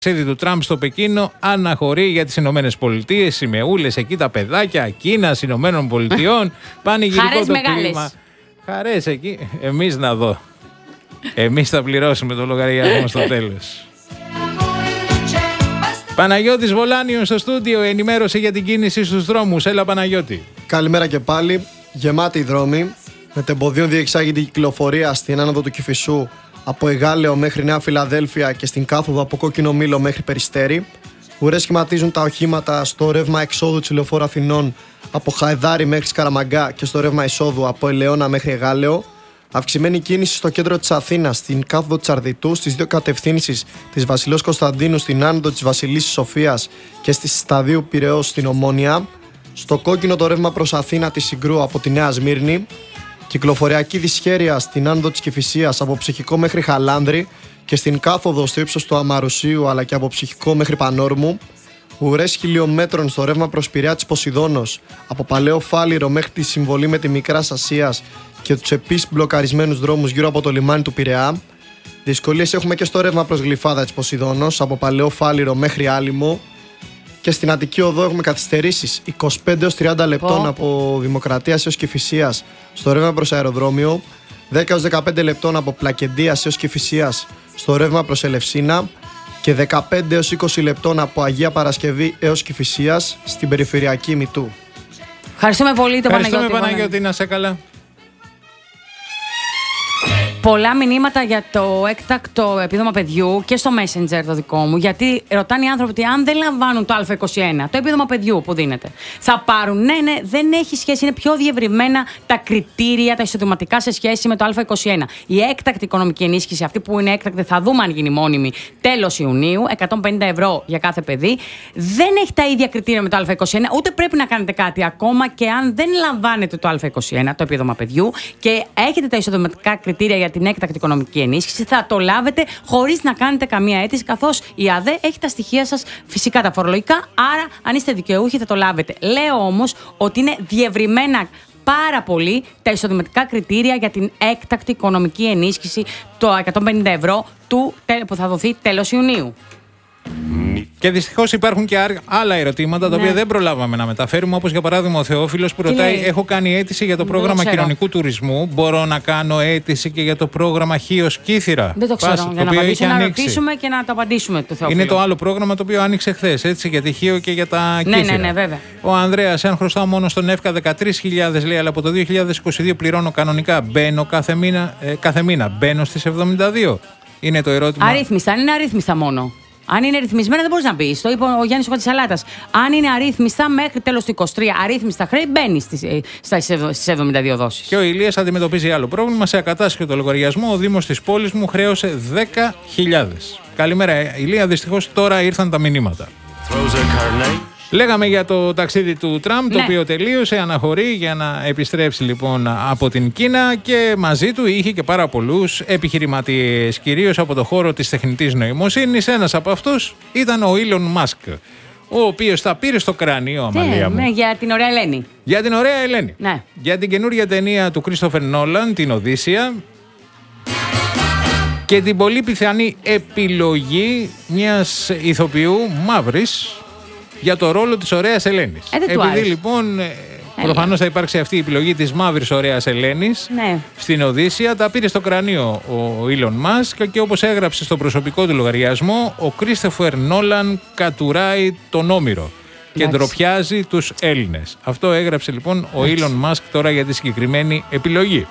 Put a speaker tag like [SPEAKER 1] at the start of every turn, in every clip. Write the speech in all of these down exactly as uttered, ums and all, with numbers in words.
[SPEAKER 1] ταξίδι του Τραμπ στο Πεκίνο αναχωρεί για τις Ηνωμένες Πολιτείες. Σημεούλες εκεί, τα παιδάκια Κίνας, Ηνωμένων Πολιτειών. Πανηγυρικό το κλίμα. Χαρές εκεί. Εμείς να δω. Εμείς θα πληρώσουμε το λογαριασμό στο τέλος. Παναγιώτης Βολάνιος στο στούντιο, ενημέρωσε για την κίνηση στους δρόμους. Έλα Παναγιώτη.
[SPEAKER 2] Καλημέρα και πάλι. Γεμάτη οι δρόμοι. Με τεμποδίων διεξάγει την κυκλοφορία στην άνοδο του Κηφισού από Εγάλεο μέχρι Νέα Φιλαδέλφια και στην κάθοδο από Κόκκινο Μήλο μέχρι Περιστέρι. Ουρές σχηματίζουν τα οχήματα στο ρεύμα εξόδου της Λεωφόρου Αθηνών από Χαϊδάρι μέχρι Σκαραμαγκά και στο ρεύμα εισόδου από Ελαιώνα μέχρι Εγάλεο. Αυξημένη κίνηση στο κέντρο της Αθήνας, στην κάθοδο της Αρδιτού, στις δύο κατευθύνσεις της Βασιλέως Κωνσταντίνου, στην άνοδο της Βασιλίσσης Σοφίας και στη Σταδίου Πειραιώς στην Ομόνια. Στο κόκκινο το ρεύμα προς Αθήνα της Συγκρού από τη Νέα Σμύρνη. Κυκλοφοριακή δυσχέρεια στην άνοδο της Κηφισίας από Ψυχικό μέχρι Χαλάνδρη και στην κάθοδο στο ύψος του Αμαρουσίου αλλά και από Ψυχικό μέχρι Πανόρμου. Ουρές χιλιόμετρων στο ρεύμα προς Πειραιά της Ποσειδώνος από Παλαιό Φάληρο μέχρι τη συμβολή με τη Μικράς Ασίας και τους επίσης μπλοκαρισμένους δρόμους γύρω από το λιμάνι του Πειραιά. Δυσκολίες έχουμε και στο ρεύμα προς Γλυφάδα της Ποσειδώνος από Παλαιό Φάληρο μέχρι Άλυμο. Και στην Αττική Οδό έχουμε καθυστερήσεις είκοσι πέντε έως τριάντα λεπτών oh. από Δημοκρατίας έως Κηφισίας στο ρεύμα προς Αεροδρόμιο, δέκα έως δεκαπέντε λεπτών από Πλακεντίας έως Κηφισίας στο ρεύμα προς Ελευσίνα και δεκαπέντε έως είκοσι λεπτών από Αγία Παρασκευή έως Κηφισίας στην περιφερειακή Μητού.
[SPEAKER 3] Ευχαριστούμε πολύ τον
[SPEAKER 1] Παναγιώτη.
[SPEAKER 3] Παναγιώτη.
[SPEAKER 1] Παναγιώτη, να σε καλά.
[SPEAKER 3] Πολλά μηνύματα για το έκτακτο επίδομα παιδιού και στο Messenger το δικό μου. Γιατί ρωτάνε οι άνθρωποι ότι αν δεν λαμβάνουν το Α είκοσι ένα, το επίδομα παιδιού που δίνεται, θα πάρουν. Ναι, ναι, δεν έχει σχέση. Είναι πιο διευρυμένα τα κριτήρια, τα εισοδηματικά σε σχέση με το Α είκοσι ένα. Η έκτακτη οικονομική ενίσχυση, αυτή που είναι έκτακτη, θα δούμε αν γίνει μόνιμη τέλος Ιουνίου, εκατόν πενήντα ευρώ για κάθε παιδί. Δεν έχει τα ίδια κριτήρια με το Α είκοσι ένα, ούτε πρέπει να κάνετε κάτι ακόμα και αν δεν λαμβάνετε το Α είκοσι ένα, το επίδομα παιδιού, και έχετε τα εισοδηματικά κριτήρια για την έκτακτη οικονομική ενίσχυση, θα το λάβετε χωρίς να κάνετε καμία αίτηση, καθώς η ΑΔΕ έχει τα στοιχεία σας, φυσικά τα φορολογικά, άρα αν είστε δικαιούχοι θα το λάβετε. Λέω όμως ότι είναι διευρυμένα πάρα πολύ τα εισοδηματικά κριτήρια για την έκτακτη οικονομική ενίσχυση, το εκατόν πενήντα ευρώ του, που θα δοθεί τέλος Ιουνίου.
[SPEAKER 1] Και δυστυχώς υπάρχουν και άλλα ερωτήματα τα
[SPEAKER 3] ναι. οποία
[SPEAKER 1] δεν προλάβαμε να μεταφέρουμε. Όπως για παράδειγμα ο Θεόφιλος που ρωτάει: λέει? Έχω κάνει αίτηση για το πρόγραμμα κοινωνικού τουρισμού. Μπορώ να κάνω αίτηση και για το πρόγραμμα Χίος Κύθυρα?
[SPEAKER 3] Δεν το ξέρω.
[SPEAKER 1] Πάση,
[SPEAKER 3] για
[SPEAKER 1] το
[SPEAKER 3] να,
[SPEAKER 1] οποίο
[SPEAKER 3] να ρωτήσουμε και να το απαντήσουμε το Θεόφιλο.
[SPEAKER 1] Είναι το άλλο πρόγραμμα το οποίο άνοιξε χθες, έτσι, για τη Χίο και για τα Κύθυρα.
[SPEAKER 3] Ναι, ναι, ναι, βέβαια.
[SPEAKER 1] Ο Ανδρέας, αν χρωστάω μόνο στον ΕΦΚΑ δεκατρείς χιλιάδες, λέει, αλλά από το δύο χιλιάδες είκοσι δύο πληρώνω κανονικά. Μπαίνω κάθε μήνα, ε, κάθε μήνα. Μπαίνω στις εβδομήντα δύο. Είναι το ερώτημα.
[SPEAKER 3] Αρρύθμιστα, αν είναι αρρύθμιστα μόνο. Αν είναι ρυθμισμένα δεν μπορείς να μπεις. Το είπε ο Γιάννης ο Χατζησαλάτας. Αν είναι αρρύθμιστα μέχρι τέλος του είκοσι τρία, αρρύθμιστα χρέη, μπαίνει στις εβδομήντα δύο δόσεις.
[SPEAKER 1] Και ο Ηλίας αντιμετωπίζει άλλο πρόβλημα. Σε ακατάσχετο λογαριασμό, ο Δήμος της πόλης μου χρέωσε δέκα χιλιάδες. Καλημέρα, Ηλία. Δυστυχώς τώρα ήρθαν τα μηνύματα. Λέγαμε για το ταξίδι του Τραμπ, ναι. το οποίο τελείωσε, αναχωρεί για να επιστρέψει λοιπόν από την Κίνα και μαζί του είχε και πάρα πολλούς επιχειρηματίες, κυρίως από το χώρο της τεχνητής νοημοσύνης. Ένας από αυτούς ήταν ο Elon Musk, ο οποίος τα πήρε στο κρανίο, Αμαλία μου.
[SPEAKER 3] Ναι, για την ωραία Ελένη.
[SPEAKER 1] Για την ωραία Ελένη.
[SPEAKER 3] Ναι.
[SPEAKER 1] Για την καινούργια ταινία του Christopher Nolan, την Οδύσσεια, και την πολύ πιθανή επιλογή μιας ηθοποιού μαύρης για το ρόλο της ωραίας Ελένης.
[SPEAKER 3] Ε,
[SPEAKER 1] Επειδή λοιπόν ε, προφανώς θα υπάρξει αυτή η επιλογή της μαύρης ωραίας Ελένης, ναι. στην Οδύσσεια, τα πήρε στο κρανίο ο Elon Musk και όπως έγραψε στο προσωπικό του λογαριασμό, ο Christopher Nolan κατουράει τον Όμηρο και ντροπιάζει τους Έλληνες. Αυτό έγραψε λοιπόν ο Elon Musk τώρα για τη συγκεκριμένη επιλογή.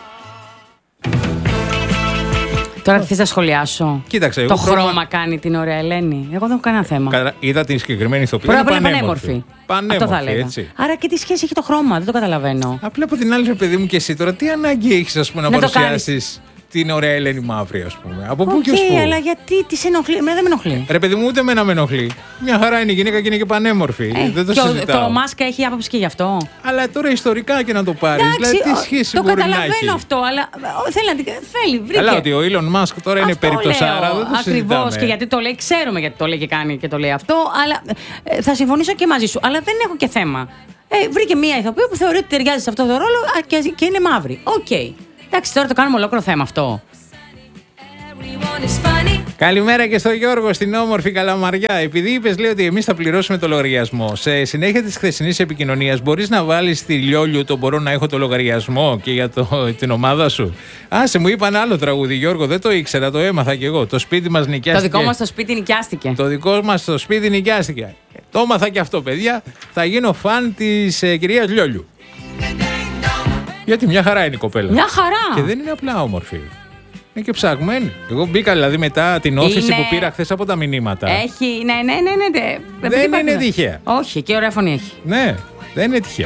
[SPEAKER 3] Τώρα τι θες να σχολιάσω?
[SPEAKER 1] Κοίταξε,
[SPEAKER 3] το
[SPEAKER 1] χρώμα...
[SPEAKER 3] χρώμα κάνει την ωραία Ελένη. Εγώ δεν έχω κανένα θέμα.
[SPEAKER 1] Κατα... Είδα την συγκεκριμένη ηθοποιία.
[SPEAKER 3] Πρώτα απ' όλα πανέμορφη.
[SPEAKER 1] Πανέμορφη.
[SPEAKER 3] Αυτό θα έλεγα.
[SPEAKER 1] Έτσι.
[SPEAKER 3] Άρα και τι σχέση έχει το χρώμα, δεν το καταλαβαίνω.
[SPEAKER 1] Απλά από την άλλη, ρε παιδί μου, και εσύ τώρα τι ανάγκη έχεις, ας πούμε, να, να παρουσιάσεις την ωραία Ελένη μαύρη, ας πούμε? Από πού okay, και ως πού?
[SPEAKER 3] Αλλά γιατί τη ενοχλεί? Εμένα δεν με ενοχλεί.
[SPEAKER 1] Ρε παιδί μου, ούτε εμένα με ενοχλεί. Μια χαρά είναι η γυναίκα και είναι και πανέμορφη. Ε, δεν το
[SPEAKER 3] και
[SPEAKER 1] συζητάω.
[SPEAKER 3] Το Μάσκα έχει άποψη και γι' αυτό.
[SPEAKER 1] Αλλά τώρα ιστορικά και να το πάρεις. Δηλαδή, τι σχέση
[SPEAKER 3] το
[SPEAKER 1] μπορεί να έχει?
[SPEAKER 3] Το καταλαβαίνω αυτό, αλλά θέλει να την. Θέλει, βρήκε.
[SPEAKER 1] Αλλά ότι ο Elon Musk τώρα είναι περιπτωσάρα, δεν το συζητάμε.
[SPEAKER 3] Ακριβώς, και γιατί το λέει, ξέρουμε γιατί το λέει και κάνει και το λέει αυτό, αλλά ε, θα συμφωνήσω και μαζί σου. Αλλά δεν έχω και θέμα. Ε, βρήκε μία ηθοποιό που θεωρεί ότι ταιριάζει σε αυτό το ρόλο και, και είναι μαύρη. Οκ. Okay. Εντάξει, τώρα το κάνουμε ολόκληρο θέμα αυτό.
[SPEAKER 1] Καλημέρα και στο Γιώργο στην όμορφη Καλαμαριά. Επειδή είπες, λέει, ότι εμείς θα πληρώσουμε το λογαριασμό, σε συνέχεια της χθεσινής επικοινωνίας μπορείς να βάλεις στη Λιόλιου το μπορώ να έχω το λογαριασμό και για το, την ομάδα σου. Άσε, μου είπαν άλλο τραγούδι, Γιώργο, δεν το ήξερα, το έμαθα κι εγώ. Το σπίτι μας νοικιάστηκε.
[SPEAKER 3] Το δικό μας το σπίτι νοικιάστηκε.
[SPEAKER 1] Το δικό μας το σπίτι νοικιάστηκε. Το έμαθα κι αυτό, παιδιά. Θα γίνω φαν της ε, κυρίας Λιόλιου. Γιατί μια χαρά είναι η κοπέλα.
[SPEAKER 3] Μια χαρά.
[SPEAKER 1] Και δεν είναι απλά όμορφη. Είναι και ψαγμένη. Εγώ μπήκα δηλαδή μετά την όθηση είναι... που πήρα χθες από τα μηνύματα.
[SPEAKER 3] Έχει. Ναι, ναι, ναι. ναι, ναι.
[SPEAKER 1] Δεν είναι τυχαία.
[SPEAKER 3] Όχι, και ωραία φωνή έχει.
[SPEAKER 1] Ναι, δεν είναι τυχαία.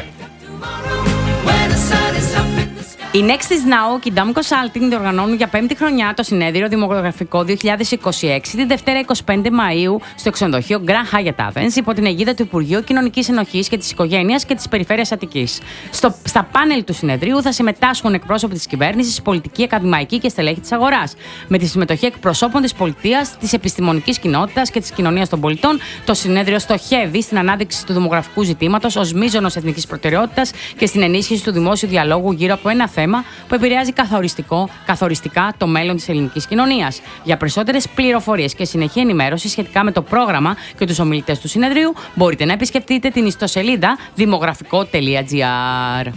[SPEAKER 3] Οι Next is Now και η Dam Consulting διοργανώνουν για πέμπτη χρονιά το συνέδριο Δημογραφικό δύο χιλιάδες είκοσι έξι την Δευτέρα εικοστή πέμπτη Μαΐου στο ξενοδοχείο Grand Hyatt Athens υπό την αιγίδα του Υπουργείου Κοινωνικής Συνοχής και της Οικογένειας και της Περιφέρειας Αττικής. Στο, στα πάνελ του συνεδρίου θα συμμετάσχουν εκπρόσωποι της κυβέρνησης, πολιτικοί, ακαδημαϊκοί και στελέχη της αγοράς. Με τη συμμετοχή εκπροσώπων της πολιτείας, της επιστημονικής κοινότητας και της κοινωνίας των πολιτών, το συνέδριο στοχεύει στην ανάδειξη του δημογραφικού ζητήματος ως μείζωνος εθνικής προτεραιότητας και στην ενίσχυση του δημόσιου διαλόγου γύρω από ένα θέμα που επηρεάζει καθοριστικό, καθοριστικά το μέλλον της ελληνικής κοινωνίας. Για περισσότερες πληροφορίες και συνεχή ενημέρωση σχετικά με το πρόγραμμα και τους ομιλητές του συνεδρίου, μπορείτε να επισκεφτείτε την ιστοσελίδα δημογραφικό τελεία τζι άρ.